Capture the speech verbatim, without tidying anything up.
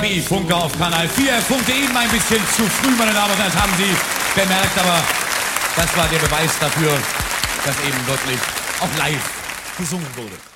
B-Funker auf Kanal vier. Er funkte eben ein bisschen zu früh, meine Damen und Herren, das haben Sie bemerkt, aber das war der Beweis dafür, dass eben wirklich auch live gesungen wurde.